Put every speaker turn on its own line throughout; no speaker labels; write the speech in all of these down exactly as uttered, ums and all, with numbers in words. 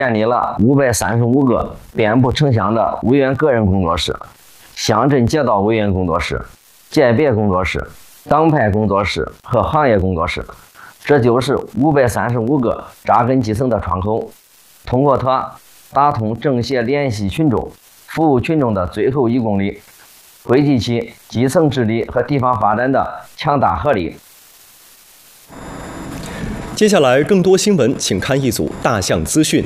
建立了五百三十五个遍布城乡的委员个人工作室、乡镇街道委员工作室、界别工作室、党派工作室和行业工作室。这就是五百三十五个扎根基层的窗口。通过它打通政协联系群众、服务群众的最后一公里，汇集起基层治理和地方发展的强大合力。
接下来更多新闻，请看一组大象资讯。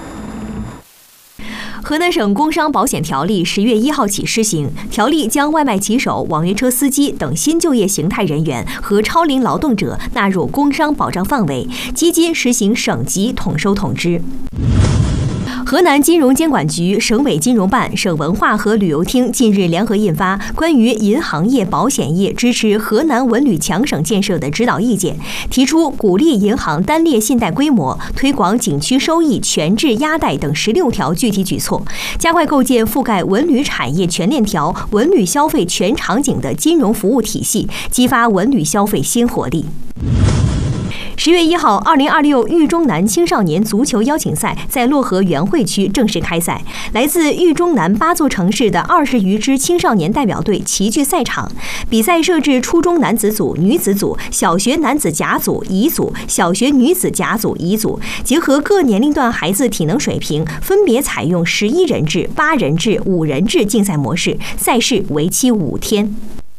河南省工伤保险条例十月一号起施行，条例将外卖骑手、网约车司机等新就业形态人员和超龄劳动者纳入工伤保障范围，基金实行省级统收统支。河南金融监管局、省委金融办、省文化和旅游厅近日联合印发《关于银行业、保险业支持河南文旅强省建设的指导意见》，提出鼓励银行单列信贷规模、推广景区收益全质押贷等十六条具体举措，加快构建覆盖文旅产业全链条、文旅消费全场景的金融服务体系，激发文旅消费新活力。十月一号，二零二六豫中南青少年足球邀请赛在漯河原会区正式开赛。来自豫中南八座城市的二十余支青少年代表队齐聚赛场。比赛设置初中男子组、女子组、小学男子甲组、乙组、小学女子甲组、乙组，结合各年龄段孩子体能水平，分别采用十一人制、八人制、五人制竞赛模式。赛事为期五天。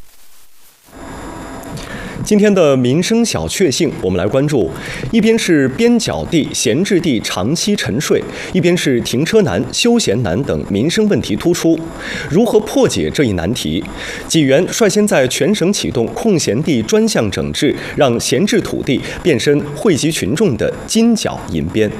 今天的民生小确幸，我们来关注：一边是边角地、闲置地长期沉睡，一边是停车难、休闲难等民生问题突出。如何破解这一难题？济源率先在全省启动空闲地专项整治，让闲置土地变身惠及群众的金角银边。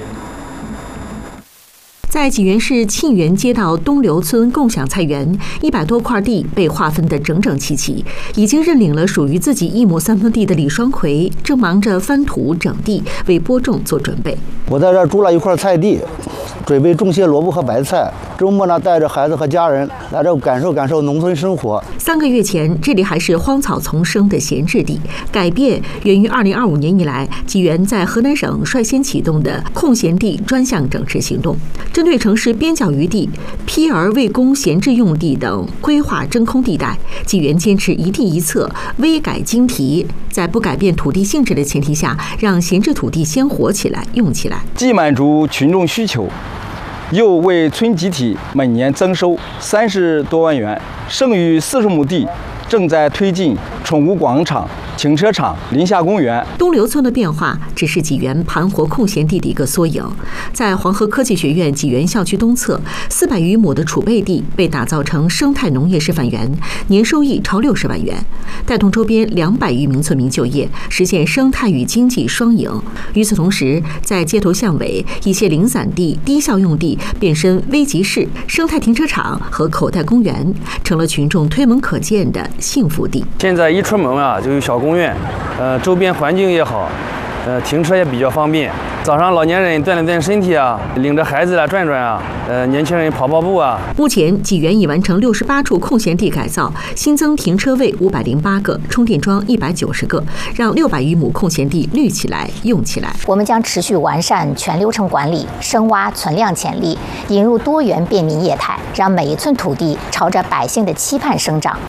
在济源市沁源街道东流村共享菜园，一百多块地被划分得整整齐齐。已经认领了属于自己一亩三分地的李双奎，正忙着翻土整地，为播种做准备。
我在这儿租了一块菜地，准备种些萝卜和白菜。周末呢，带着孩子和家人来这感受感受农村生活。
三个月前，这里还是荒草丛生的闲置地，改变源于二零二五年以来，济源在河南省率先启动的空闲地专项整治行动。针对城市边角余地、批而未供闲置用地等规划真空地带，济源坚持一地一策、微改精提，在不改变土地性质的前提下，让闲置土地先活起来、用起来，
既满足群众需求，又为村集体每年增收三十多万元。剩余四十亩地正在推进宠物广场、停车场、林下公园。
东流村的变化只是济源盘活空闲地的一个缩影。在黄河科技学院济源校区东侧，四百余亩的储备地被打造成生态农业示范园，年收益超六十万元，带动周边两百余名村民就业，实现生态与经济双赢。与此同时，在街头巷尾，一些零散地、低效用地变身微集市、生态停车场和口袋公园，成了群众推门可见的幸福地。
现在一出门啊，就有小公园，呃，周边环境也好，呃，停车也比较方便。早上老年人锻炼锻炼身体啊，领着孩子来转转啊，呃，年轻人跑跑步啊。
目前，济源已完成六十八处空闲地改造，新增停车位五百零八个，充电桩一百九十个，让六百余亩空闲地绿起来、用起来。
我们将持续完善全流程管理，深挖存量潜力，引入多元便民业态，让每一寸土地朝着百姓的期盼生长。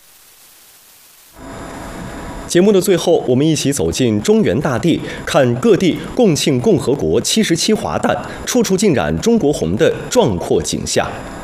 节目的最后，我们一起走进中原大地，看各地共庆共和国七十七华诞，处处浸染中国红的壮阔景象。